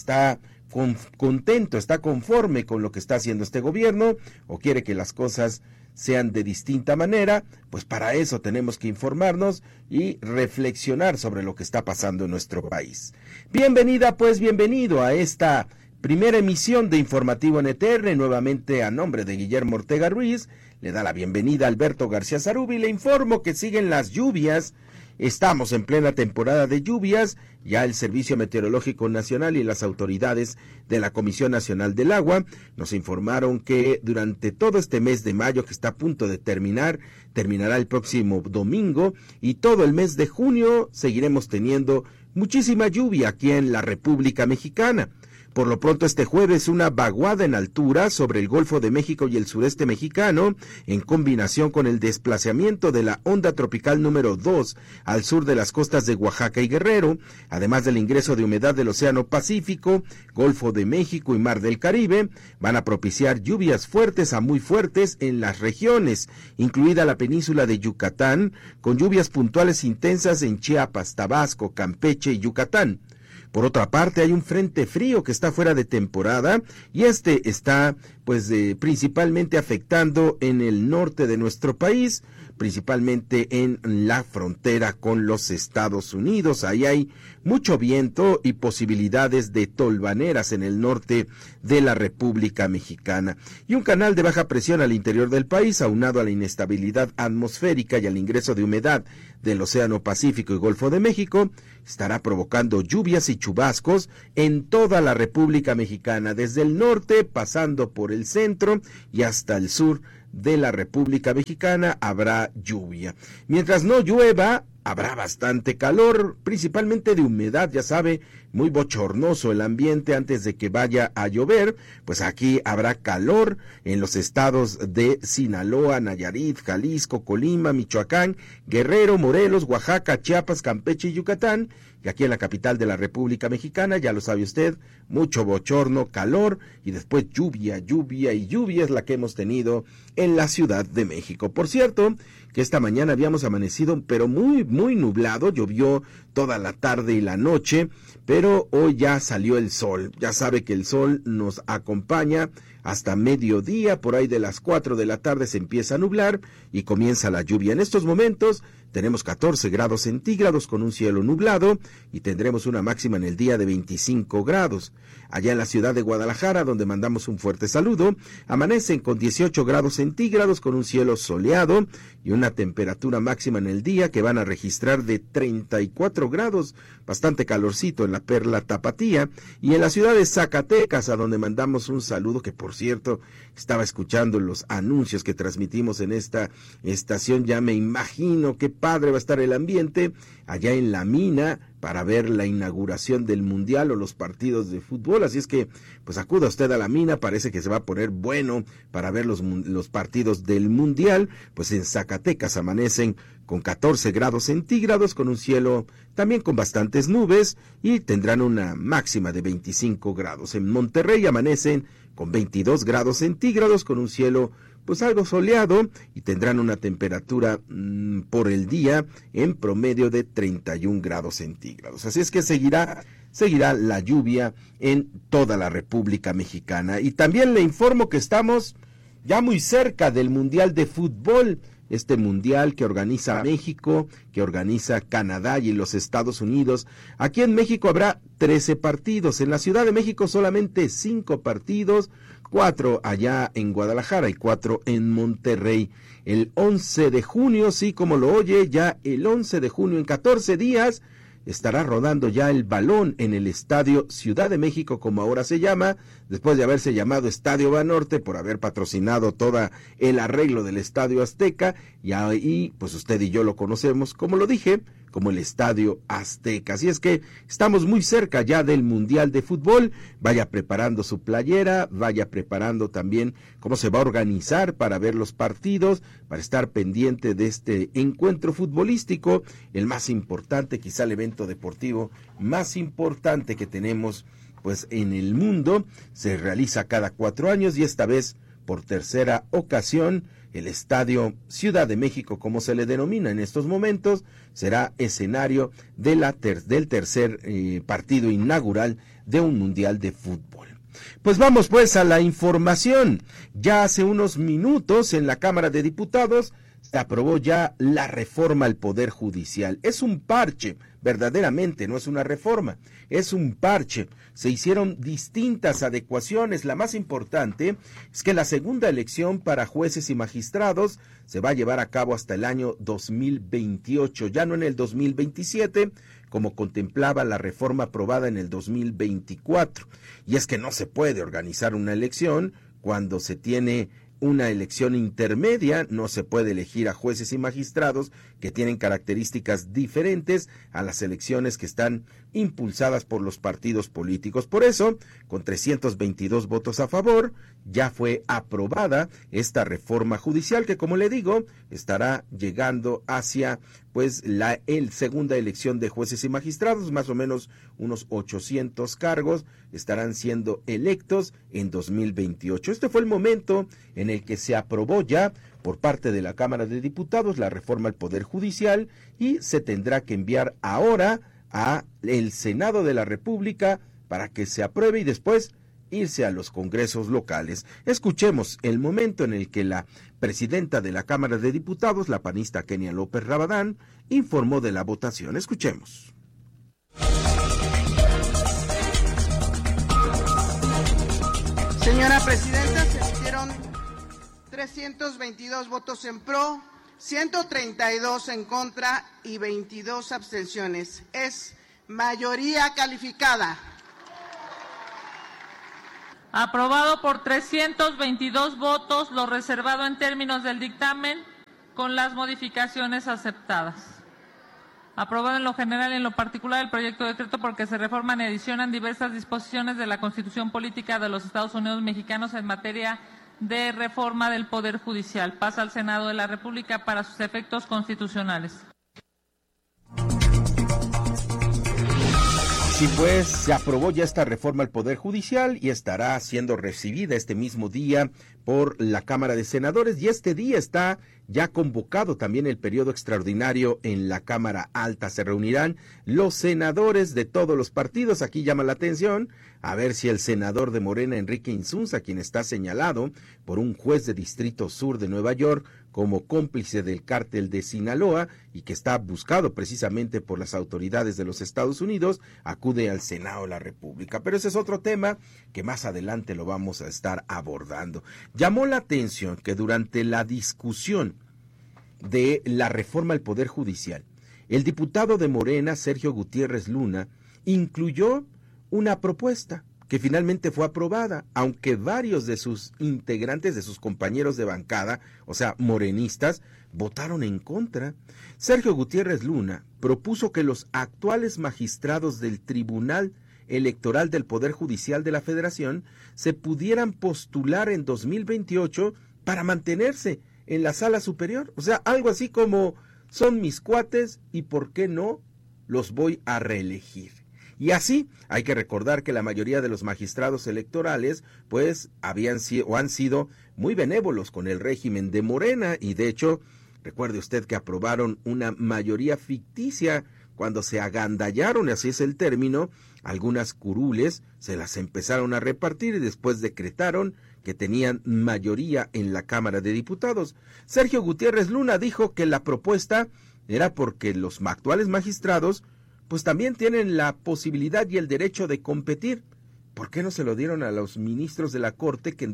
está contento, está conforme con lo que está haciendo este gobierno o quiere que las cosas sean de distinta manera, pues para eso tenemos que informarnos y reflexionar sobre lo que está pasando en nuestro país. Bienvenida, pues bienvenido a esta primera emisión de Informativo NTR, nuevamente a nombre de Guillermo Ortega Ruiz, le da la bienvenida a Alberto García Zarubi, le informo que siguen las lluvias. Estamos en plena temporada de lluvias, ya el Servicio Meteorológico Nacional y las autoridades de la Comisión Nacional del Agua nos informaron que durante todo este mes de mayo que está a punto de terminará el próximo domingo y todo el mes de junio seguiremos teniendo muchísima lluvia aquí en la República Mexicana. Por lo pronto este jueves una vaguada en altura sobre el Golfo de México y el sureste mexicano, en combinación con el desplazamiento de la onda tropical número 2 al sur de las costas de Oaxaca y Guerrero, además del ingreso de humedad del Océano Pacífico, Golfo de México y Mar del Caribe, van a propiciar lluvias fuertes a muy fuertes en las regiones, incluida la península de Yucatán, con lluvias puntuales intensas en Chiapas, Tabasco, Campeche y Yucatán. Por otra parte, hay un frente frío que está fuera de temporada y este está principalmente afectando en el norte de nuestro país, principalmente en la frontera con los Estados Unidos. Ahí hay mucho viento y posibilidades de tolvaneras en el norte de la República Mexicana. Y un canal de baja presión al interior del país, aunado a la inestabilidad atmosférica y al ingreso de humedad del Océano Pacífico y Golfo de México, estará provocando lluvias y chubascos en toda la República Mexicana, desde el norte, pasando por el centro y hasta el sur de la República Mexicana habrá lluvia. Mientras no llueva, habrá bastante calor, principalmente de humedad, ya sabe, muy bochornoso el ambiente antes de que vaya a llover, pues aquí habrá calor en los estados de Sinaloa, Nayarit, Jalisco, Colima, Michoacán, Guerrero, Morelos, Oaxaca, Chiapas, Campeche y Yucatán, y aquí en la capital de la República Mexicana, ya lo sabe usted, mucho bochorno, calor y después lluvia es la que hemos tenido en la Ciudad de México. Por cierto, que esta mañana habíamos amanecido, pero muy nublado, llovió toda la tarde y la noche, pero hoy ya salió el sol. Ya sabe que el sol nos acompaña hasta mediodía, por ahí de las 4 de la tarde se empieza a nublar y comienza la lluvia. En estos momentos tenemos 14 grados centígrados con un cielo nublado y tendremos una máxima en el día de 25 grados. Allá en la ciudad de Guadalajara, donde mandamos un fuerte saludo, amanecen con 18 grados centígrados con un cielo soleado y una temperatura máxima en el día que van a registrar de 34 grados, bastante calorcito en la Perla Tapatía, y en la ciudad de Zacatecas, a donde mandamos un saludo, que por cierto, estaba escuchando los anuncios que transmitimos en esta estación, ya me imagino qué padre va a estar el ambiente allá en La Mina para ver la inauguración del Mundial o los partidos de fútbol, así es que pues acuda usted a La Mina, parece que se va a poner bueno para ver los partidos del Mundial. Pues en Zacatecas amanecen con 14 grados centígrados, con un cielo también con bastantes nubes y tendrán una máxima de 25 grados. En Monterrey amanecen con 22 grados centígrados, con un cielo pues algo soleado y tendrán una temperatura por el día en promedio de 31 grados centígrados. Así es que seguirá la lluvia en toda la República Mexicana. Y también le informo que estamos ya muy cerca del Mundial de Fútbol, este mundial que organiza México, que organiza Canadá y los Estados Unidos. Aquí en México habrá 13 partidos, en la Ciudad de México solamente 5 partidos, 4 allá en Guadalajara y 4 en Monterrey. El 11 de junio, sí, como lo oye, ya el 11 de junio, en 14 días, estará rodando ya el balón en el Estadio Ciudad de México, como ahora se llama, después de haberse llamado Estadio Banorte por haber patrocinado todo el arreglo del Estadio Azteca, y ahí pues usted y yo lo conocemos, como lo dije, como el Estadio Azteca. Así es que estamos muy cerca ya del Mundial de Fútbol. Vaya preparando su playera, vaya preparando también cómo se va a organizar para ver los partidos, para estar pendiente de este encuentro futbolístico, el más importante, quizá el evento deportivo más importante que tenemos pues en el mundo. Se realiza cada 4 años y esta vez por tercera ocasión. El Estadio Ciudad de México, como se le denomina en estos momentos, será escenario de del tercer partido inaugural de un Mundial de Fútbol. Pues vamos pues a la información. Ya hace unos minutos en la Cámara de Diputados se aprobó ya la reforma al Poder Judicial. Es un parche, verdaderamente, no es una reforma, es un parche. Se hicieron distintas adecuaciones. La más importante es que la segunda elección para jueces y magistrados se va a llevar a cabo hasta el año 2028, ya no en el 2027, como contemplaba la reforma aprobada en el 2024. Y es que no se puede organizar una elección cuando se tiene una elección intermedia, no se puede elegir a jueces y magistrados que tienen características diferentes a las elecciones que están impulsadas por los partidos políticos. Por eso, con 322 votos a favor, ya fue aprobada esta reforma judicial que, como le digo, estará llegando hacia la segunda elección de jueces y magistrados. Más o menos unos 800 cargos estarán siendo electos en 2028. Este fue el momento en el que se aprobó ya por parte de la Cámara de Diputados la reforma al Poder Judicial y se tendrá que enviar ahora a el Senado de la República para que se apruebe y después irse a los congresos locales. Escuchemos el momento en el que la presidenta de la Cámara de Diputados, la panista Kenia López Rabadán, informó de la votación. Escuchemos. Señora presidenta, se emitieron 322 votos en pro, 132 en contra y 22 abstenciones. Es mayoría calificada. Aprobado por 322 votos, lo reservado en términos del dictamen, con las modificaciones aceptadas. Aprobado en lo general y en lo particular el proyecto de decreto porque se reforman y adicionan diversas disposiciones de la Constitución Política de los Estados Unidos Mexicanos en materia de reforma del Poder Judicial. Pasa al Senado de la República para sus efectos constitucionales. Sí, pues se aprobó ya esta reforma al Poder Judicial y estará siendo recibida este mismo día por la Cámara de Senadores, y este día está ya convocado también el periodo extraordinario en la Cámara Alta. Se reunirán los senadores de todos los partidos. Aquí llama la atención a ver si el senador de Morena, Enrique Insunza, quien está señalado por un juez de Distrito Sur de Nueva York como cómplice del cártel de Sinaloa y que está buscado precisamente por las autoridades de los Estados Unidos, acude al Senado de la República. Pero ese es otro tema que más adelante lo vamos a estar abordando. Llamó la atención que durante la discusión de la reforma al Poder Judicial, el diputado de Morena, Sergio Gutiérrez Luna, incluyó una propuesta que finalmente fue aprobada, aunque varios de sus integrantes, de sus compañeros de bancada, o sea, morenistas, votaron en contra. Sergio Gutiérrez Luna propuso que los actuales magistrados del Tribunal Electoral del Poder Judicial de la Federación se pudieran postular en 2028 para mantenerse en la sala superior. O sea, algo así como: son mis cuates y ¿por qué no los voy a reelegir? Y así hay que recordar que la mayoría de los magistrados electorales pues habían sido o han sido muy benévolos con el régimen de Morena, y de hecho recuerde usted que aprobaron una mayoría ficticia cuando se agandallaron, así es el término, algunas curules, se las empezaron a repartir y después decretaron que tenían mayoría en la Cámara de Diputados. Sergio Gutiérrez Luna dijo que la propuesta era porque los actuales magistrados pues también tienen la posibilidad y el derecho de competir. ¿Por qué no se lo dieron a los ministros de la Corte que en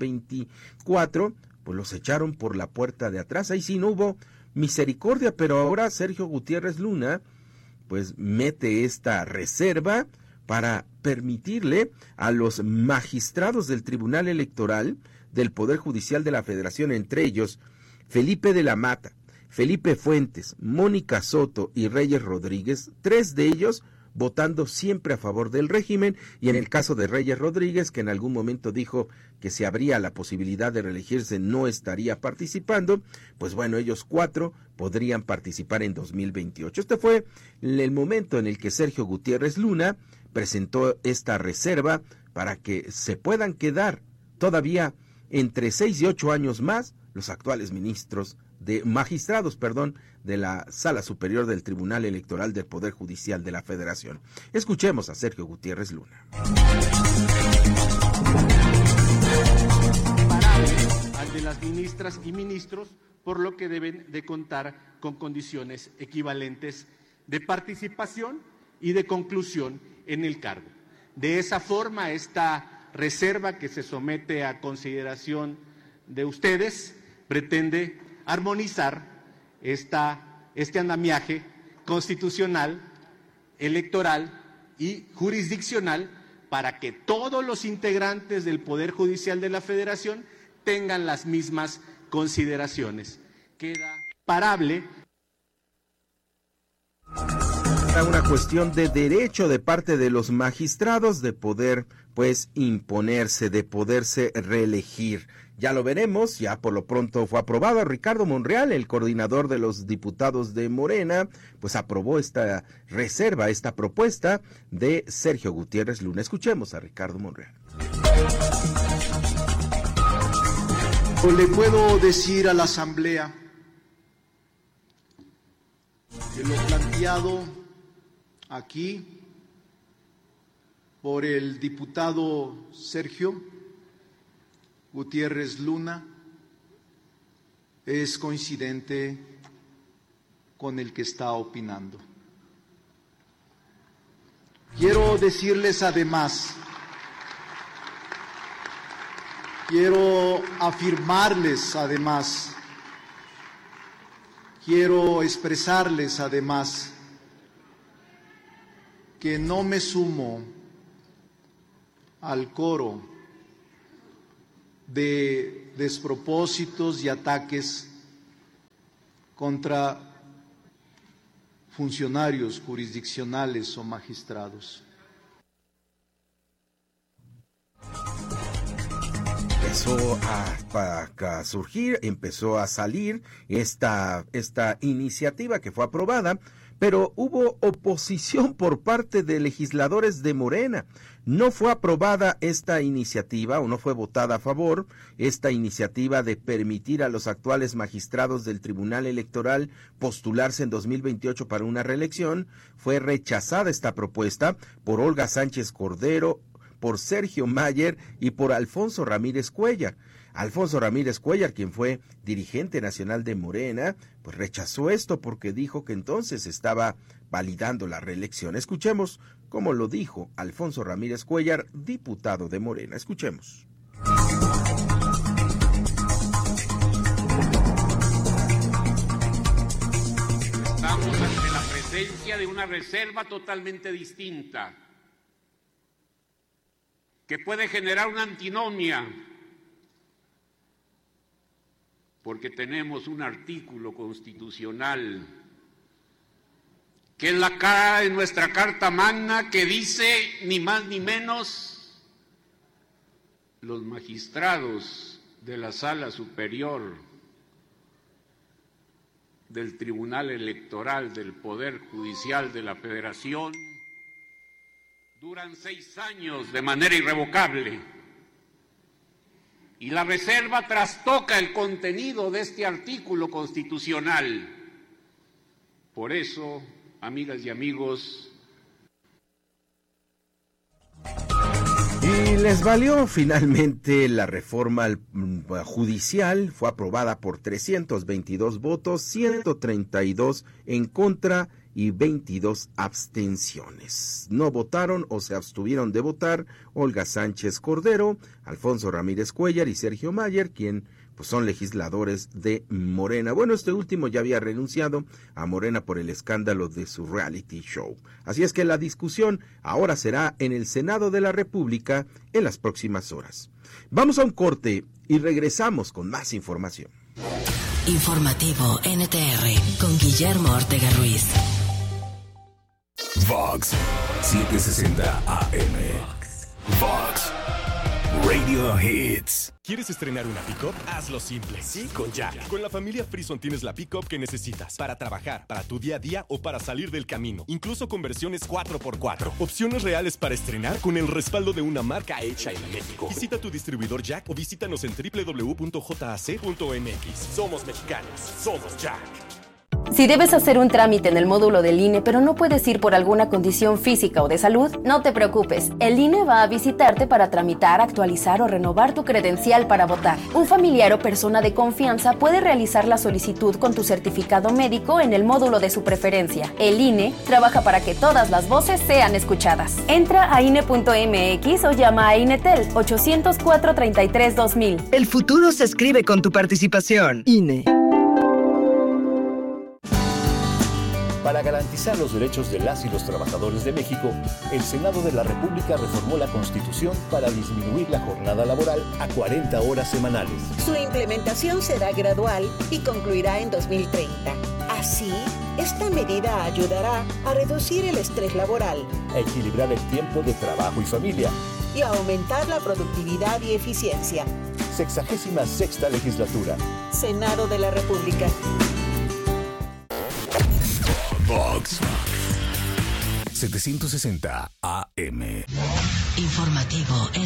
2024 pues los echaron por la puerta de atrás? Ahí sí no hubo misericordia, pero ahora Sergio Gutiérrez Luna pues mete esta reserva para permitirle a los magistrados del Tribunal Electoral del Poder Judicial de la Federación, entre ellos Felipe de la Mata, Felipe Fuentes, Mónica Soto y Reyes Rodríguez, 3 de ellos votando siempre a favor del régimen, y en el caso de Reyes Rodríguez, que en algún momento dijo que si habría la posibilidad de reelegirse no estaría participando, pues bueno, ellos 4 podrían participar en 2028. Este fue el momento en el que Sergio Gutiérrez Luna presentó esta reserva para que se puedan quedar todavía entre 6 y 8 años más los actuales magistrados de la Sala Superior del Tribunal Electoral del Poder Judicial de la Federación. Escuchemos a Sergio Gutiérrez Luna. Al de las ministras y ministros, por lo que deben de contar con condiciones equivalentes de participación y de conclusión en el cargo. De esa forma, esta reserva que se somete a consideración de ustedes pretende armonizar este andamiaje constitucional, electoral y jurisdiccional para que todos los integrantes del Poder Judicial de la Federación tengan las mismas consideraciones. Queda parable. Una cuestión de derecho de parte de los magistrados de poder, imponerse, de poderse reelegir. Ya lo veremos, ya por lo pronto fue aprobado. Ricardo Monreal, el coordinador de los diputados de Morena, aprobó esta reserva, esta propuesta de Sergio Gutiérrez Luna. Escuchemos a Ricardo Monreal. Le puedo decir a la Asamblea que lo planteado aquí por el diputado Sergio Gutiérrez Luna es coincidente con el que está opinando. Quiero decirles además, quiero afirmarles además, quiero expresarles además que no me sumo al coro de despropósitos y ataques contra funcionarios jurisdiccionales o magistrados. Empezó a surgir, empezó a salir esta iniciativa que fue aprobada, pero hubo oposición por parte de legisladores de Morena. No fue aprobada esta iniciativa o no fue votada a favor esta iniciativa de permitir a los actuales magistrados del Tribunal Electoral postularse en 2028 para una reelección. Fue rechazada esta propuesta por Olga Sánchez Cordero, por Sergio Mayer y por Alfonso Ramírez Cuéllar. Alfonso Ramírez Cuéllar, quien fue dirigente nacional de Morena, rechazó esto porque dijo que entonces estaba validando la reelección. Escuchemos cómo lo dijo Alfonso Ramírez Cuéllar, diputado de Morena. Escuchemos. Estamos ante la presencia de una reserva totalmente distinta, que puede generar una antinomia, porque tenemos un artículo constitucional que es la cara de nuestra Carta Magna, que dice ni más ni menos: los magistrados de la Sala Superior del Tribunal Electoral del Poder Judicial de la Federación duran 6 años de manera irrevocable. Y la reserva trastoca el contenido de este artículo constitucional. Por eso, amigas y amigos, y les valió finalmente la reforma judicial. Fue aprobada por 322 votos, 132 en contra y 22 abstenciones. No votaron o se abstuvieron de votar Olga Sánchez Cordero, Alfonso Ramírez Cuéllar y Sergio Mayer, quien son legisladores de Morena. Bueno, este último ya había renunciado a Morena por el escándalo de su reality show. Así es que la discusión ahora será en el Senado de la República en las próximas horas. Vamos a un corte y regresamos con más información. Informativo NTR con Guillermo Ortega Ruiz. Vox 760 AM. Vox Radio Hits. ¿Quieres estrenar una pick-up? Hazlo simple. Sí, con Jack. Con la familia Frison tienes la pick-up que necesitas para trabajar, para tu día a día o para salir del camino. Incluso con versiones 4x4. Opciones reales para estrenar con el respaldo de una marca hecha en México. Visita tu distribuidor Jack o visítanos en www.jac.mx. Somos mexicanos. Somos Jack. Si debes hacer un trámite en el módulo del INE, pero no puedes ir por alguna condición física o de salud, no te preocupes. El INE va a visitarte para tramitar, actualizar o renovar tu credencial para votar. Un familiar o persona de confianza puede realizar la solicitud con tu certificado médico en el módulo de su preferencia. El INE trabaja para que todas las voces sean escuchadas. Entra a INE.mx o llama a INETEL 800-433-2000. El futuro se escribe con tu participación. INE. Para garantizar los derechos de las y los trabajadores de México, el Senado de la República reformó la Constitución para disminuir la jornada laboral a 40 horas semanales. Su implementación será gradual y concluirá en 2030. Así, esta medida ayudará a reducir el estrés laboral, a equilibrar el tiempo de trabajo y familia y a aumentar la productividad y eficiencia. 66ª legislatura. Senado de la República. Vox 760 AM. Informativo